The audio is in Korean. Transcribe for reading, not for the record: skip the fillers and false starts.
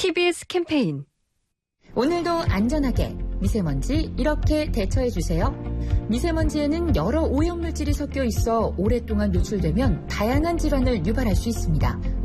TBS 캠페인. 오늘도 안전하게 미세먼지 이렇게 대처해주세요. 미세먼지에는 여러 오염물질이 섞여 있어 오랫동안 노출되면 다양한 질환을 유발할 수 있습니다.